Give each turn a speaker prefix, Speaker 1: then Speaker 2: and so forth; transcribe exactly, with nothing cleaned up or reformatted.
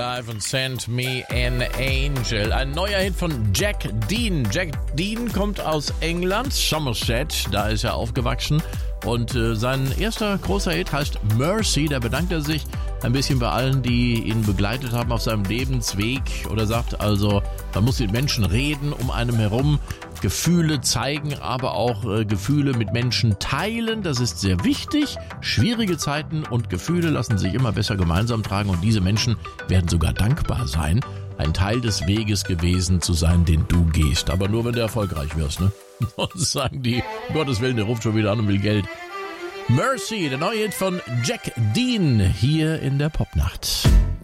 Speaker 1: Live und Send Me an Angel. Ein neuer Hit von Jack Dean. Jack Dean kommt aus England, Somerset, da ist er aufgewachsen. Und äh, sein erster großer Hit heißt Mercy. Da bedankt er sich ein bisschen bei allen, die ihn begleitet haben auf seinem Lebensweg. Oder sagt also, man muss mit Menschen reden um einem herum, Gefühle zeigen, aber auch äh, Gefühle mit Menschen teilen. Das ist sehr wichtig. Schwierige Zeiten und Gefühle lassen sich immer besser gemeinsam tragen. Und diese Menschen werden sogar dankbar sein, ein Teil des Weges gewesen zu sein, den du gehst. Aber nur, wenn du erfolgreich wirst, ne? Und sagen die, um Gottes Willen, der ruft schon wieder an und will Geld. Mercy, der neue Hit von Jack Dean, hier in der Popnacht.